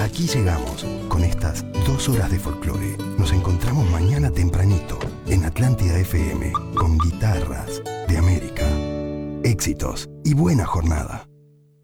Hasta aquí llegamos con estas 2 horas de folclore. Nos encontramos mañana tempranito en Atlántida FM con Guitarras de América. Éxitos y buena jornada.